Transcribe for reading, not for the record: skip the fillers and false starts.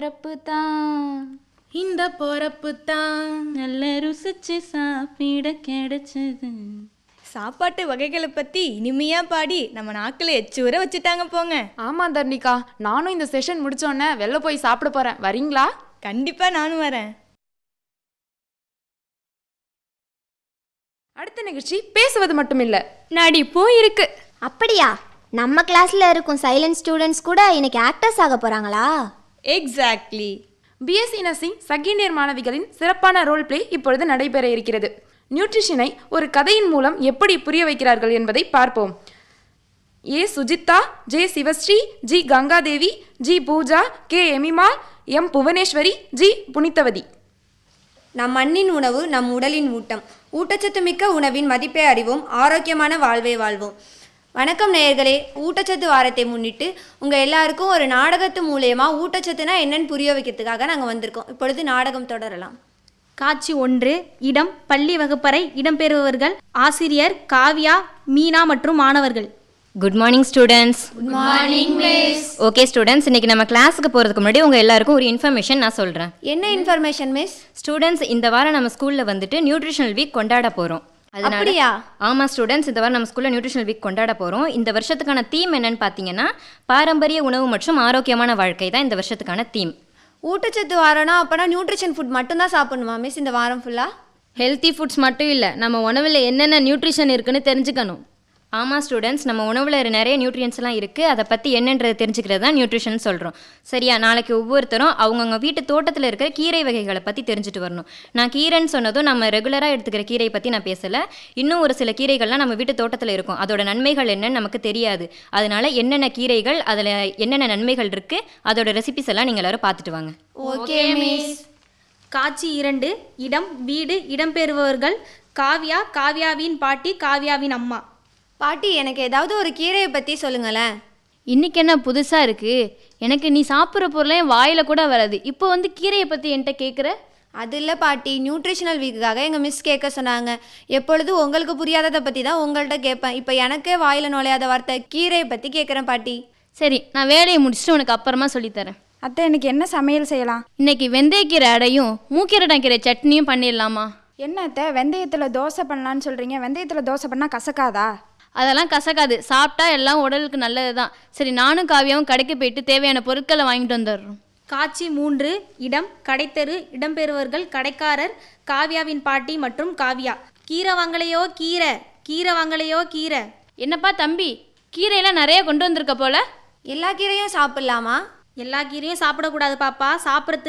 பொறப்பு தான் இந்த பொறப்பு தான் நல்ல ருசிச்சு சாப்பிட கிடைச்சது. சாப்பாட்டு வகைகளை பற்றி இனிமையாக பாடி நம்ம நாக்கில் எச்சூர வச்சுட்டாங்க போங்க. ஆமாம் தர்ணிகா, நானும் இந்த செஷன் முடிச்சோன்னே வெளில போய் சாப்பிட போகிறேன். வரீங்களா? கண்டிப்பாக நானும் வரேன். அடுத்த நிகழ்ச்சி பேசுவது மட்டும் இல்லை, நடிப்பும் இருக்கு. அப்படியா? நம்ம கிளாஸ்ல இருக்கும் சைலண்ட் ஸ்டூடெண்ட்ஸ் கூட இன்னைக்கு ஆக்டர்ஸ் ஆக போறாங்களா? Exactly. BSc nursing second year மாணவிகளின் சிறப்பான ரோல் பிளே இப்பொழுது நடைபெற இருக்கிறது. நியூட்ரிஷனை ஒரு கதையின் மூலம் எப்படி புரிய வைக்கிறார்கள் என்பதை பார்ப்போம். ஏ Sujitha, J Sivasri, G Ganga Devi, G Pooja, K எமிமா, M Bhuvaneswari, G Punithavathi. நம் மண்ணின் உணவு நம் உடலின் ஊட்டம். ஊட்டச்சத்து மிக்க உணவின் மதிப்பை அறிவோம், ஆரோக்கியமான வாழ்வை வாழ்வோம். வணக்கம் நேயர்களே, ஊட்டச்சத்து வாரத்தை முன்னிட்டு உங்கள் எல்லாருக்கும் ஒரு நாடகத்து மூலயமா ஊட்டச்சத்துனா என்னன்னு புரிய வைக்கிறதுக்காக நாங்கள் வந்திருக்கோம். இப்பொழுது நாடகம் தொடரலாம். காட்சி 1. இடம் பள்ளி வகுப்பறை. இடம்பெறுபவர்கள் ஆசிரியர் காவ்யா, மீனா மற்றும் மாணவர்கள். Good morning students. Good morning miss. Okay students, இன்னைக்கு நம்ம கிளாஸுக்கு போகிறதுக்கு முன்னாடி உங்கள் எல்லாருக்கும் ஒரு இன்ஃபர்மேஷன் நான் சொல்கிறேன். என்ன இன்ஃபர்மேஷன் மிஸ்? ஸ்டூடெண்ட்ஸ், இந்த வாரம் நம்ம ஸ்கூலில் வந்துட்டு நியூட்ரிஷனல் வீக் கொண்டாட போகிறோம். அப்படியா? ஆமாம் ஸ்டூடெண்ட்ஸ், இந்த வாரம் நம்ம ஸ்கூலில் நியூட்ரிஷனல் வீக் கொண்டாட போகிறோம். இந்த வருஷத்துக்கான தீம் என்னன்னு பார்த்தீங்கன்னா பாரம்பரிய உணவு மற்றும் ஆரோக்கியமான வாழ்க்கை தான் இந்த வருஷத்துக்கான தீம். ஊட்டச்சத்து வாரம்னா அப்போனா நியூட்ரிஷன் ஃபுட் மட்டும்தான் சாப்பிடணுமா மிஸ் இந்த வாரம் ஃபுல்லாக? ஹெல்த்தி ஃபுட்ஸ் மட்டும் இல்லை, நம்ம உணவில் என்னென்ன நியூட்ரிஷன் இருக்குன்னு தெரிஞ்சுக்கணும். ஆமாம் ஸ்டூடெண்ட்ஸ், நம்ம உணவில் நிறைய நியூட்ரியன்ஸ்லாம் இருக்குது. அதை பற்றி என்னன்றது தெரிஞ்சுக்கிறது தான் நியூட்ரிஷன் சொல்கிறோம். சரியா? நாளைக்கு ஒவ்வொருத்தரும் அவங்கவுங்க வீட்டு தோட்டத்தில் இருக்கிற கீரை வகைகளை பற்றி தெரிஞ்சுட்டு வரணும். நான் கீரைன்னு சொன்னதும் நம்ம ரெகுலராக எடுத்துக்கிற கீரையை பற்றி நான் பேசலை. இன்னும் ஒரு சில கீரைகள்லாம் நம்ம வீட்டு தோட்டத்தில் இருக்கும், அதோட நன்மைகள் என்னன்னு நமக்கு தெரியாது. அதனால என்னென்ன கீரைகள், அதில் என்னென்ன நன்மைகள் இருக்குது, அதோட ரெசிபிஸ் எல்லாம் நீங்கள் எல்லாரும் பார்த்துட்டு வாங்க. Okay miss. காட்சி 2. இடம் வீடு. இடம்பெறுபவர்கள் காவ்யா, காவ்யாவின் பாட்டி, காவ்யாவின் அம்மா. பாட்டி, எனக்கு ஏதாவது ஒரு கீரையை பற்றி சொல்லுங்களேன். இன்னைக்கு என்ன புதுசாக இருக்குது? எனக்கு நீ சாப்பிட்ற பொருளே வாயில் கூட வராது, இப்போ வந்து கீரையை பற்றி என்கிட்ட கேட்குற? அது இல்லை பாட்டி, நியூட்ரிஷனல் வீக்குக்காக எங்கள் மிஸ் கேட்க சொன்னாங்க. எப்பொழுதும் உங்களுக்கு புரியாததை பற்றி தான் உங்கள்கிட்ட கேட்பேன். இப்போ எனக்கே வாயில் நுழையாத வார்த்தை கீரையை பற்றி கேட்குறேன் பாட்டி. சரி, நான் வேலையை முடிச்சுட்டு உனக்கு அப்புறமா சொல்லித்தரேன். அத்தை, இன்னைக்கு என்ன சமையல் செய்யலாம்? இன்னைக்கு வெந்தயக்கீரை அடையும் மூக்கீரட்டாங்கீரை சட்னியும் பண்ணிடலாமா? என்ன அத்தை, வெந்தயத்தில் தோசை பண்ணலான்னு சொல்கிறீங்க? வெந்தயத்தில் தோசை பண்ணால் கசக்காதா? அதெல்லாம் கசக்காது, சாப்பிட்டா எல்லாம் உடலுக்கு நல்லது தான். சரி, நானும் காவியாவும் கடைக்கு போயிட்டு தேவையான பொருட்களை வாங்கிட்டு வந்துடுறோம். காட்சி 3. இடம் கடைத்தெரு. இடம்பெறுபவர்கள் கடைக்காரர், காவ்யாவின் பாட்டி மற்றும் காவ்யா. கீரை வாங்கலையோ கீரை, கீரை வாங்கலையோ கீரை. என்னப்பா தம்பி, கீரையெல்லாம் நிறைய கொண்டு வந்திருக்க போல. எல்லா கீரையும் சாப்பிட்லாமா? எல்லா கீரையும் சாப்பிடக்கூடாது பாப்பா, சாப்பிட்றது